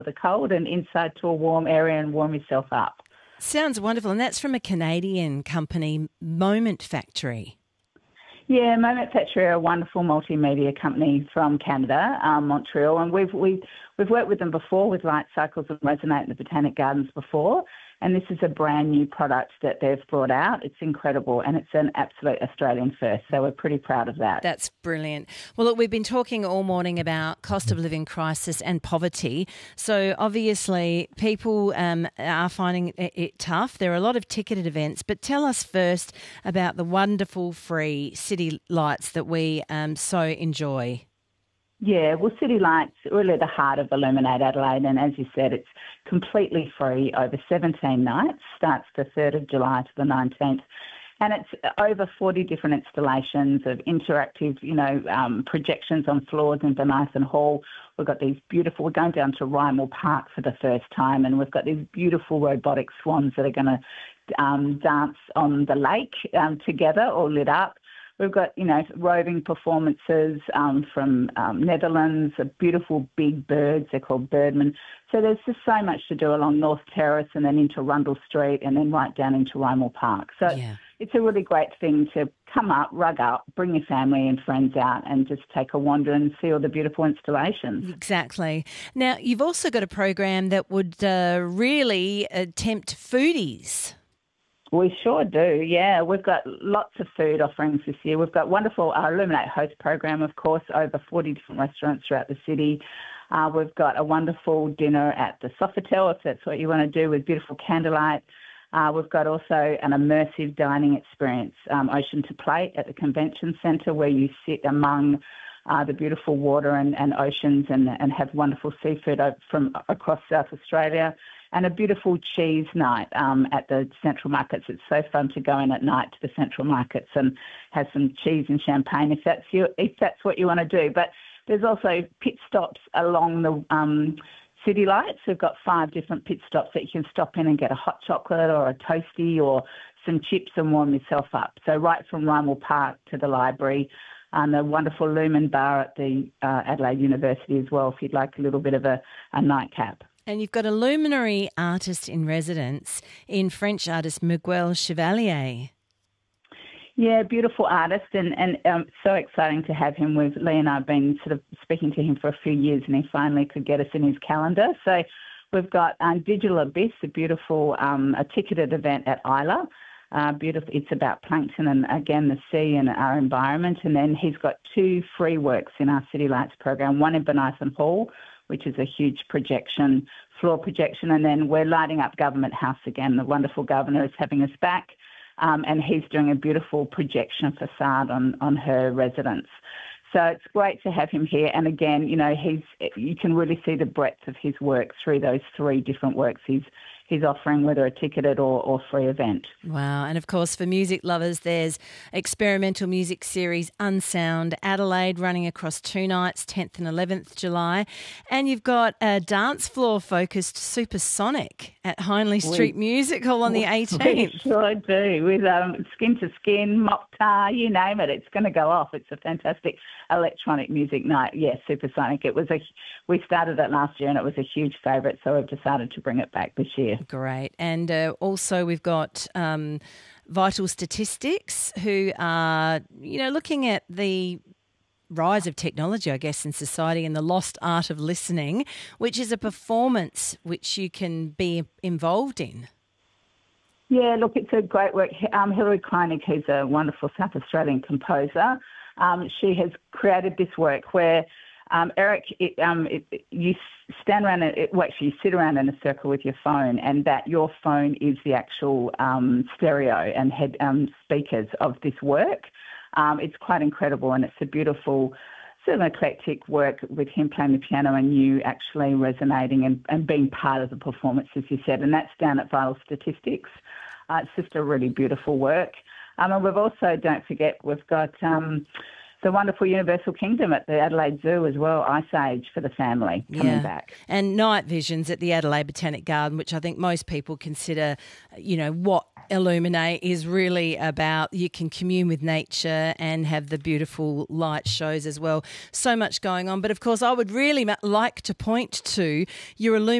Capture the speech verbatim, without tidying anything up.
the cold and inside to a warm area and warm yourself up. Sounds wonderful. And that's from a Canadian company, Moment Factory. Yeah, Moment Factory are a wonderful multimedia company from Canada, um, Montreal, and we've we've we've worked with them before with Light Cycles and Resonate in the Botanic Gardens before, and this is a brand new product that they've brought out. It's incredible, and it's an absolute Australian first, so we're pretty proud of that. That's brilliant. Well, look, we've been talking all morning about cost of living crisis and poverty. So obviously people um, are finding it, it tough. There are a lot of ticketed events, but tell us first about the wonderful free city lights that we um, so enjoy. Yeah, well, City Lights, really the heart of Illuminate Adelaide, and as you said, it's completely free over seventeen nights, starts the third of July to the nineteenth, and it's over forty different installations of interactive, you know, um, projections on floors in Bonython Hall. We've got these beautiful, we're going down to Rymel Park for the first time, and we've got these beautiful robotic swans that are going to um, dance on the lake um, together, all lit up. We've got, you know, roving performances um, from um, Netherlands, uh, beautiful big birds, they're called birdmen. So there's just so much to do along North Terrace and then into Rundle Street and then right down into Rymel Park. So yeah. It's a really great thing to come up, rug up, bring your family and friends out and just take a wander and see all the beautiful installations. Exactly. Now, you've also got a program that would uh, really uh, tempt foodies. We sure do, yeah. We've got lots of food offerings this year. We've got wonderful uh, Illuminate Host program, of course, over forty different restaurants throughout the city. Uh, we've got a wonderful dinner at the Sofitel, if that's what you want to do, with beautiful candlelight. Uh, we've got also an immersive dining experience, um, Ocean to Plate, at the Convention Centre, where you sit among uh, the beautiful water and, and oceans and, and have wonderful seafood from across South Australia. And a beautiful cheese night um, at the Central Markets. It's so fun to go in at night to the Central Markets and have some cheese and champagne if that's you, if that's what you want to do. But there's also pit stops along the um, city lights. We've got five different pit stops that you can stop in and get a hot chocolate or a toastie or some chips and warm yourself up. So right from Rymel Park to the library, and the wonderful Lumen Bar at the uh, Adelaide University as well, if you'd like a little bit of a, a nightcap. And you've got a luminary artist in residence in French artist Miguel Chevalier. Yeah, beautiful artist, and, and um, so exciting to have him. With Lee and I have been sort of speaking to him for a few years, and he finally could get us in his calendar. So we've got um, Digital Abyss, a beautiful, um, a ticketed event at Isla. Uh, beautiful. It's about plankton and, again, the sea and our environment. And then he's got two free works in our City Lights program, one in Bonython Hall, which is a huge projection, floor projection, and then we're lighting up Government House again. The wonderful governor is having us back, um, and he's doing a beautiful projection facade on, on her residence. So it's great to have him here. And again, you know, he's you can really see the breadth of his work through those three different works he's he's offering, whether a ticketed or, or free event. Wow. And of course, for music lovers, there's experimental music series Unsound Adelaide running across two nights, tenth and eleventh July. And you've got a dance floor focused Supersonic at Hindley Street we, Music Hall on the eighteenth. We sure do, with um, Skin to Skin, Mokhtar, you name it. It's going to go off. It's a fantastic electronic music night. Yes, yeah, Supersonic. It was a, we started it last year and it was a huge favourite, so we've decided to bring it back this year. Great. And uh, also we've got um, Vital Statistics, who are, you know, looking at the rise of technology, I guess, in society and the lost art of listening, which is a performance which you can be involved in. Yeah, look, it's a great work. Um, Hilary Kleinig, who's a wonderful South Australian composer, um, she has created this work where Um, Eric, it, um, it, you stand around, and it, well, actually you sit around in a circle with your phone, and that your phone is the actual um, stereo and head um, speakers of this work. Um, it's quite incredible, and it's a beautiful, sort of eclectic work with him playing the piano and you actually resonating and, and being part of the performance, as you said, and that's down at Vital Statistics. Uh, it's just a really beautiful work. Um, and we've also, don't forget, we've got... Um, the wonderful Universal Kingdom at the Adelaide Zoo as well, Ice Age for the family coming yeah. back. And night visions at the Adelaide Botanic Garden, which I think most people consider, you know, what Illuminate is really about. You can commune with nature and have the beautiful light shows as well. So much going on. But of course, I would really like to point to your Illuminate